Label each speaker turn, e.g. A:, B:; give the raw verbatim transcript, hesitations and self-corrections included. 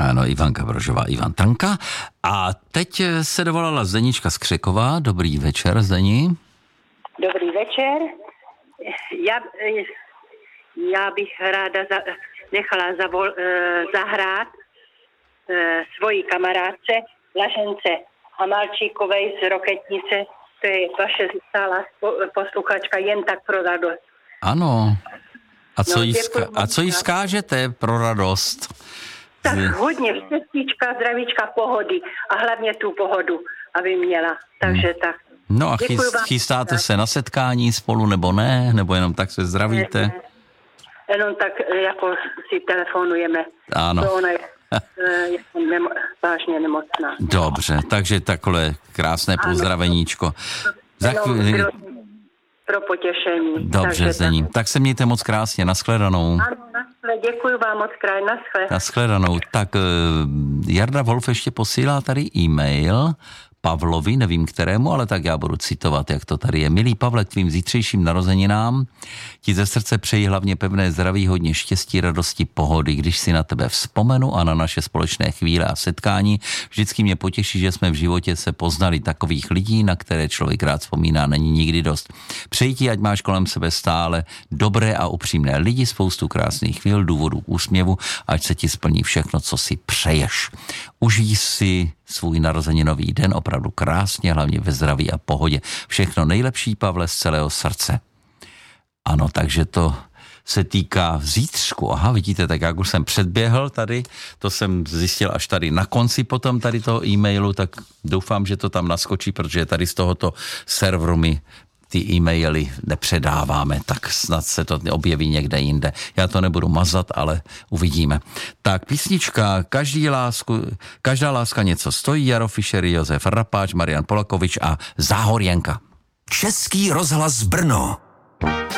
A: Ano, Ivanka Brožová, Ivan Trnka. A teď se dovolala Zdenička Skřeková. Dobrý večer, Zdeni.
B: Dobrý večer. Já, já bych ráda za, nechala zavol, zahrát svojí kamarádce Blažence Hamalčíkovej z Roketnice. To je vaše stála posluchačka jen tak pro radost.
A: Ano. A co,
B: no,
A: jí, vzka- a co jí vzkážete pro radost?
B: Tak hodně štěstíčka, zdravíčka, pohody a hlavně tu pohodu, aby měla. Takže hmm. tak.
A: No a chyst, chystáte se na setkání spolu nebo ne? Nebo jenom tak se zdravíte?
B: Ne, ne. Jenom tak jako si telefonujeme.
A: Ano.
B: To ona je, je nemo, vážně nemocná.
A: Dobře, takže takhle krásné pozdraveníčko.
B: Za chvíli... pro, pro potěšení.
A: Dobře, Zdení. Tak. tak se mějte moc krásně. Naschledanou.
B: Ano, naschle. Děkuji vám moc krát. Naschle.
A: Naschledanou. Tak Jarda Wolf ještě posílá tady e-mail Pavlovi, nevím kterému, ale tak já budu citovat, jak to tady je. Milý Pavle, tvým zítřejším narozeninám ti ze srdce přeji hlavně pevné zdraví, hodně štěstí, radosti, pohody. Když si na tebe vzpomenu a na naše společné chvíle a setkání, vždycky mě potěší, že jsme v životě se poznali. Takových lidí, na které člověk rád vzpomíná, není nikdy dost. Přeji ti, ať máš kolem sebe stále dobré a upřímné lidi, spoustu krásných chvíl, důvodů k úsměvu, ať se ti splní všechno, co si přeješ. Užij si svůj narozeninový den opravdu krásně, hlavně ve zdraví a pohodě. Všechno nejlepší, Pavle, z celého srdce. Ano, takže to se týká zítřku. Aha, vidíte, tak jak už jsem předběhl tady, to jsem zjistil až tady na konci potom tady toho e-mailu, tak doufám, že to tam naskočí, protože tady z tohoto serveru mi ty e-maily nepředáváme, tak snad se to objeví někde jinde. Já to nebudu mazat, ale uvidíme. Tak písnička Každý lásku, Každá láska něco stojí, Jaro Fischer, Josef Rapáč, Marian Polakovič a Záhorjenka.
C: Český rozhlas Brno.